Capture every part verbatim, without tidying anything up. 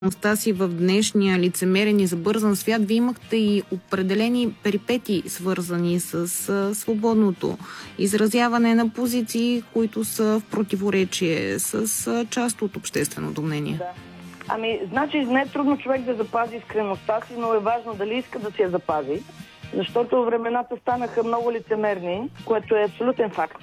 си в днешния лицемерен и забързан свят, вие имахте и определени перипети, свързани с а, свободното изразяване на позиции, които са в противоречие с а, част от общественото мнение. Да. Ами, значи не е трудно човек да запази искреността си, но е важно дали иска да си я запази, защото времената станаха много лицемерни, което е абсолютен факт.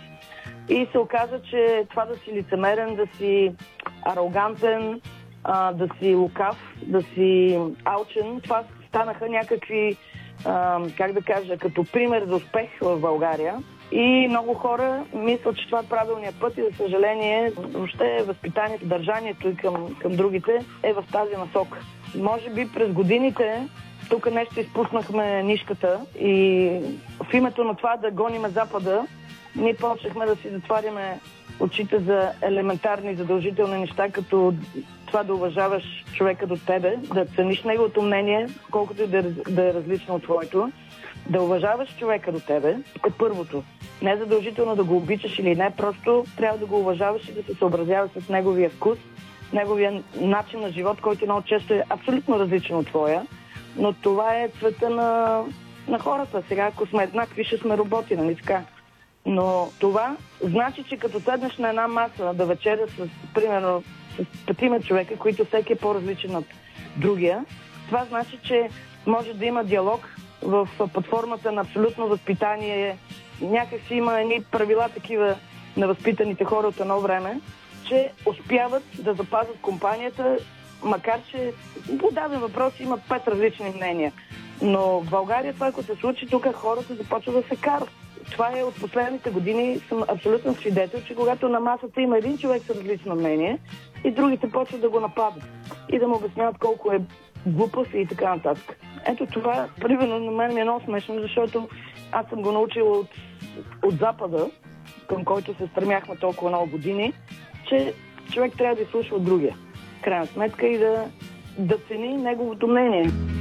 И се оказа, че това да си лицемерен, да си арогантен, а, да си лукав, да си алчен, това станаха някакви, а, как да кажа, като пример за успех в България. И много хора мислят, че това е правилният път и, за съжаление, въобще възпитанието, държанието и към, към другите е в тази насока. Може би през годините тук нещо изпуснахме нишката и в името на това да гониме Запада, ние почнахме да си затваряме очите за елементарни задължителни неща, като това да уважаваш човека до тебе, да цениш неговото мнение, колкото и да, да е различно от твоето, да уважаваш човека до тебе е първото. Не е задължително да го обичаш или не, просто трябва да го уважаваш и да се съобразяваш с неговия вкус, неговия начин на живот, който много често е абсолютно различен от твоя. Но това е цвета на, на хората. Сега, ако сме еднакви, ще сме роботи, нали така? Но това значи, че като седнеш на една маса да вечеря с, примерно, с петима човека, които всеки е по-различен от другия, това значи, че може да има диалог в платформата на абсолютно възпитание. Някак си има едни правила такива на възпитаните хора от едно време, че успяват да запазят компанията, макар че по даден въпрос има пет различни мнения. Но в България това, ако се случи, тук хората започват да се карат. Това е от последните години, съм абсолютно свидетел, че когато на масата има един човек с различно мнение и другите почват да го нападат и да му обясняват колко е глупав и така нататък. Ето това, примерно, на мен ми е много смешно, защото аз съм го научила от, от Запада, към който се стремяхме толкова много години, че човек трябва да изслушва от другия. Крайна сметка и да, да цени неговото мнение.